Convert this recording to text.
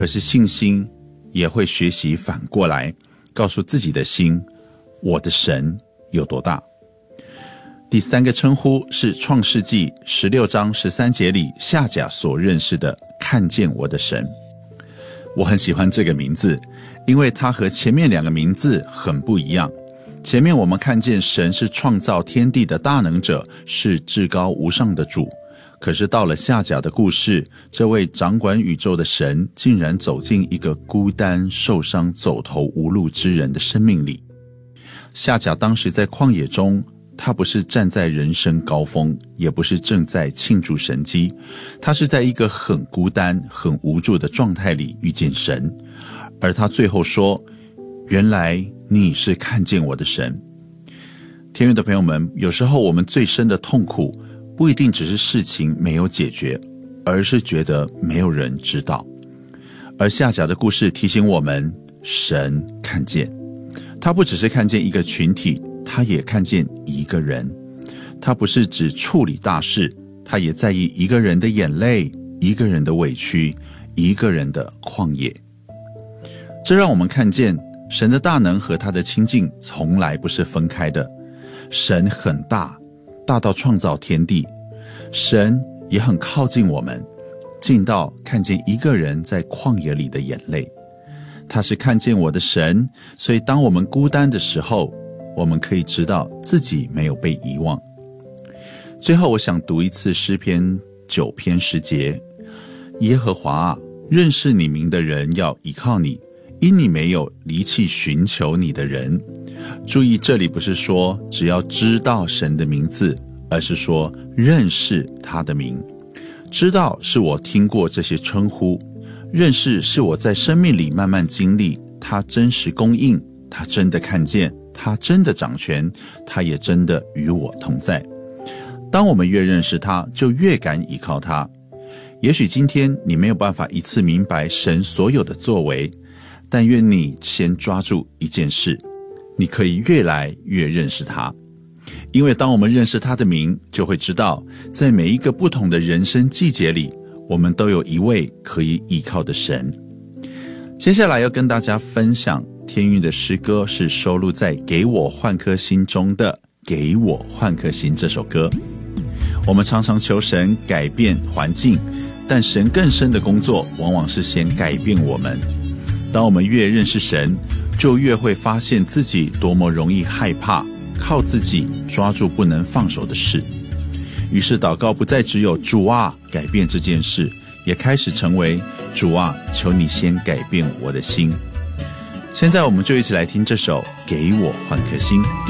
可是信心也会学习反过来告诉自己的心，我的神有多大。第三个称呼是创世纪16章13节里夏甲所认识的看见我的神。我很喜欢这个名字，因为它和前面两个名字很不一样。前面我们看见神是创造天地的大能者，是至高无上的主。可是到了夏甲的故事，这位掌管宇宙的神竟然走进一个孤单、受伤、走投无路之人的生命里。夏甲当时在旷野中，他不是站在人生高峰，也不是正在庆祝神迹，他是在一个很孤单、很无助的状态里遇见神。而他最后说，原来你是看见我的神。天韵的朋友们，有时候我们最深的痛苦不一定只是事情没有解决，而是觉得没有人知道。而夏甲的故事提醒我们，神看见，他不只是看见一个群体，他也看见一个人。他不是只处理大事，他也在意一个人的眼泪，一个人的委屈，一个人的旷野。这让我们看见神的大能和他的亲近从来不是分开的。神很大，大到创造天地，神也很靠近我们，近到看见一个人在旷野里的眼泪。他是看见我的神，所以当我们孤单的时候，我们可以知道自己没有被遗忘。最后我想读一次诗篇9篇10节，耶和华啊，认识你名的人要倚靠你，因你没有离弃寻求你的人。注意，这里不是说只要知道神的名字，而是说认识他的名。知道是我听过这些称呼，认识是我在生命里慢慢经历他真实供应，他真的看见，他真的掌权，他也真的与我同在。当我们越认识他，就越敢依靠他。也许今天你没有办法一次明白神所有的作为，但愿你先抓住一件事，你可以越来越认识他。因为当我们认识他的名，就会知道在每一个不同的人生季节里，我们都有一位可以依靠的神。接下来要跟大家分享天韵的诗歌，是收录在《给我换颗心》中的《给我换颗心》这首歌。我们常常求神改变环境，但神更深的工作往往是先改变我们。当我们越认识神，就越会发现自己多么容易害怕靠自己抓住不能放手的事。于是祷告不再只有主啊改变这件事，也开始成为主啊求你先改变我的心。现在我们就一起来听这首《给我换颗心》。